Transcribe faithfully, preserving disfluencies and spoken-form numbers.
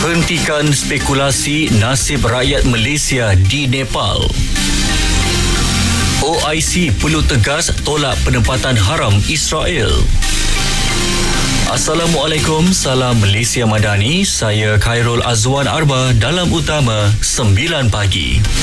Hentikan spekulasi nasib rakyat Malaysia di Nepal. O I C perlu tegas tolak penempatan haram Israel. Assalamualaikum, salam Malaysia Madani. Saya Khairul Azwan Arba dalam Utama sembilan pagi.